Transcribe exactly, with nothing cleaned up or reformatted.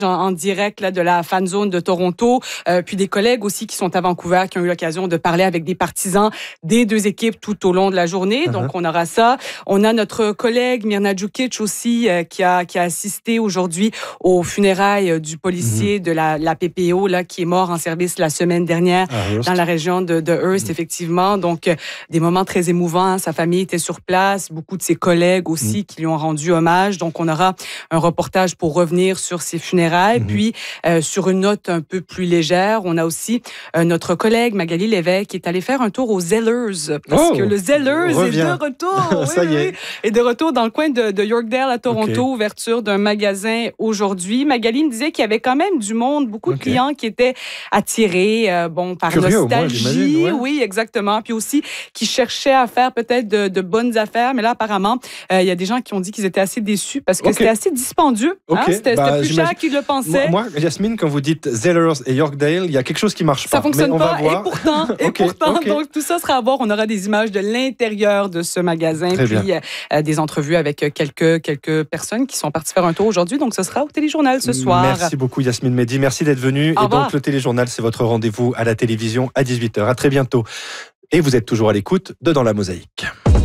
En, en direct là, de la fan zone de Toronto, euh, puis des collègues aussi qui sont à Vancouver, qui ont eu l'occasion de parler avec des partisans des deux équipes tout au long de la journée. Uh-huh. Donc, on aura ça. On a notre collègue Mirna Djukic aussi euh, qui, a, qui a assisté aujourd'hui aux funérailles euh, du policier uh-huh. de la, la P P O là, qui est mort en service la semaine dernière uh-huh. dans la région de, de Hearst, uh-huh. effectivement. Donc, euh, des moments très émouvants. Sa famille était sur place. Beaucoup de ses collègues aussi uh-huh. qui lui ont rendu hommage. Donc, on aura un reportage pour revenir sur ces funérailles. Mmh. Puis, euh, sur une note un peu plus légère, on a aussi euh, notre collègue Magali Lévesque qui est allée faire un tour aux Zellers. Parce oh, que le Zellers est de retour. Ça oui, y est. Oui, est de retour dans le coin de, de Yorkdale à Toronto. Okay. Ouverture d'un magasin aujourd'hui. Magali me disait qu'il y avait quand même du monde, beaucoup okay. de clients qui étaient attirés euh, bon, par Curieux, nostalgie. Moi, ouais. Oui, exactement. Puis aussi, qui cherchaient à faire peut-être de, de bonnes affaires. Mais là, apparemment, euh, il y a des gens qui ont dit qu'ils étaient assez déçus parce que okay. c'était assez dispendieux. Okay. Hein? C'était, bah, c'était plus cher qu'ils le pensaient. Moi, moi, Yasmine, quand vous dites Zellers et Yorkdale, il y a quelque chose qui marche pas. Ça fonctionne mais on pas. Va voir. Et pourtant, et okay, pourtant okay. donc tout ça sera à voir. On aura des images de l'intérieur de ce magasin, Très puis euh, des entrevues avec quelques quelques personnes qui sont parties faire un tour aujourd'hui. Donc, ce sera au Téléjournal ce soir. Merci beaucoup, Yasmine Mehdi. Merci d'être venue. Au et revoir. donc, le Téléjournal, c'est votre rendez-vous à la télévision à dix-huit heures. À très bientôt. Et vous êtes toujours à l'écoute de Dans la Mosaïque.